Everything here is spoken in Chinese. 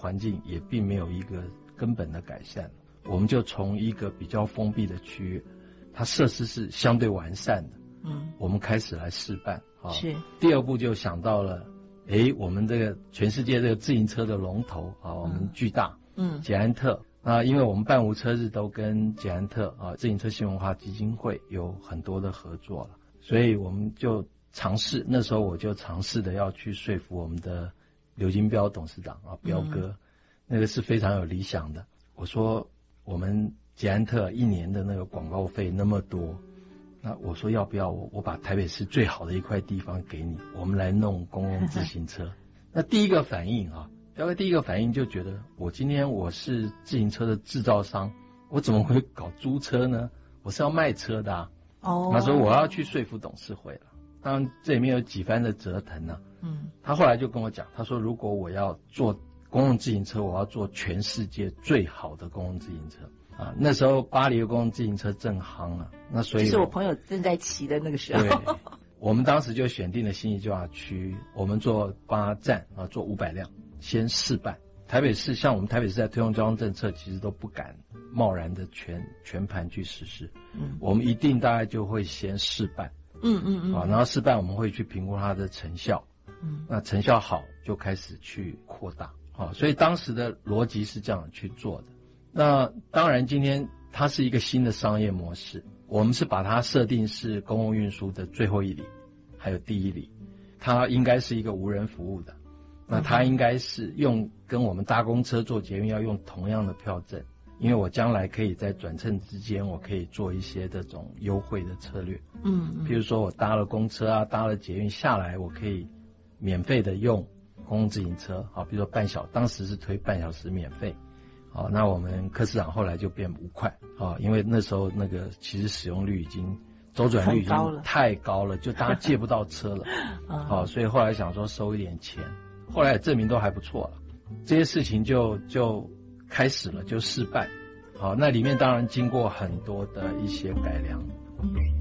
环境也并没有一个根本的改善。我们就从一个比较封闭的区域，它设施是相对完善的，我们开始来试办是。 第二步就想到了，我们这个全世界这个自行车的龙头我们巨大，捷安特。那因为我们办无车日都跟捷安特自行车新文化基金会有很多的合作了，所以我们就尝试，那时候我就尝试的要去说服我们的刘金彪董事长彪哥，那个是非常有理想的。我说我们捷安特一年的那个广告费那么多，那我说要不要我把台北市最好的一块地方给你，我们来弄公共自行车。那第一个反应彪哥第一个反应就觉得，我今天我是自行车的制造商，我怎么会搞租车呢？我是要卖车的他说我要去说服董事会了。当然这里面有几番的折腾他后来就跟我讲，他说如果我要做公共自行车，我要做全世界最好的公共自行车那时候巴黎的公共自行车正夯那所以就是我朋友正在骑的那个时候。 对，我们当时就选定了信义计划区，我们做8站做500辆先试办。台北市像我们台北市在推动交通政策，其实都不敢贸然的全盘去实施，我们一定大概就会先试办，然后试办我们会去评估它的成效，那成效好就开始去扩大所以当时的逻辑是这样去做的。那当然今天它是一个新的商业模式，我们是把它设定是公共运输的最后一里还有第一里，它应该是一个无人服务的，那它应该是跟我们搭公车坐捷运要用同样的票证，因为我将来可以在转乘之间我可以做一些这种优惠的策略，比如说我搭了公车搭了捷运下来，我可以免费的用公共自行车比如说当时是推半小时免费那我们柯市长后来就变5块因为那时候那个其实使用率已经周转率已经太高了，就大家借不到车了所以后来想说收一点钱，后来也证明都还不错了，这些事情就开始了，就试办那里面当然经过很多的一些改良